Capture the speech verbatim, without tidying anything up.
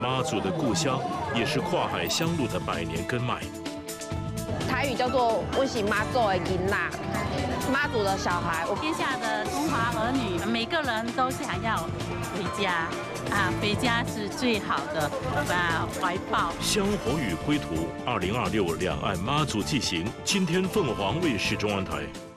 妈祖的故乡，也是跨海相路的百年根脉。 台语叫做“我是妈祖的囡仔”，妈祖的小孩。 天下的中华儿女，每个人都想要回家啊，回家是最好的啊怀抱。 香火与归途，二零二六两岸妈祖纪行，今天凤凰卫视中央台。